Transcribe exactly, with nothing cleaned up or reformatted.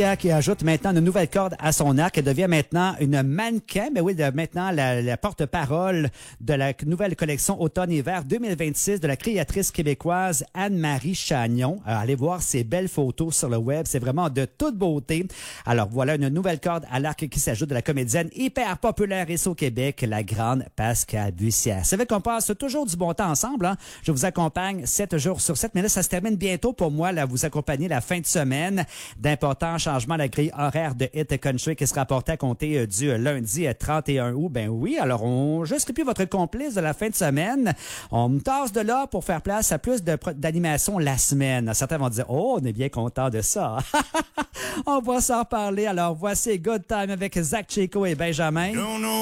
Qui ajoute maintenant une nouvelle corde à son arc. Elle devient maintenant une mannequin, mais oui, de, maintenant la, la porte-parole de la nouvelle collection automne-hiver deux mille vingt-six de la créatrice québécoise Anne-Marie Chagnon. Alors, allez voir ces belles photos sur le web, c'est vraiment de toute beauté. Alors voilà une nouvelle corde à l'arc qui s'ajoute de la comédienne hyper populaire ici au Québec, la grande Pascale Bussière. C'est vrai qu'on passe toujours du bon temps ensemble. Hein? Je vous accompagne sept jours sur sept, mais là, ça se termine bientôt pour moi, là, vous accompagner la fin de semaine d'importants changement à la grille horaire de Hit Country qui sera porté à compter du lundi trente et un août. Ben oui, alors on, je serai plus votre complice de la fin de semaine. On me tasse de là pour faire place à plus de, d'animation la semaine. Certains vont dire, oh, on est bien content de ça. On va s'en parler. Alors voici Good Time avec Zach Chico et Benjamin.